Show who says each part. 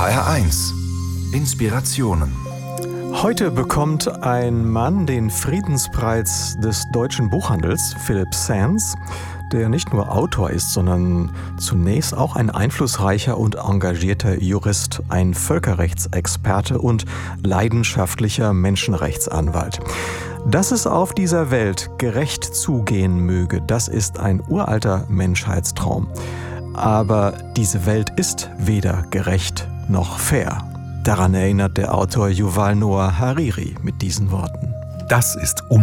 Speaker 1: HR1 Inspirationen.
Speaker 2: Heute bekommt ein Mann den Friedenspreis des deutschen Buchhandels, Philipp Sands, der nicht nur Autor ist, sondern zunächst auch ein einflussreicher und engagierter Jurist, ein Völkerrechtsexperte und leidenschaftlicher Menschenrechtsanwalt. Dass es auf dieser Welt gerecht zugehen möge, das ist ein uralter Menschheitstraum. Aber diese Welt ist weder gerecht noch fair. Daran erinnert der Autor Yuval Noah Harari mit diesen Worten.
Speaker 1: Das ist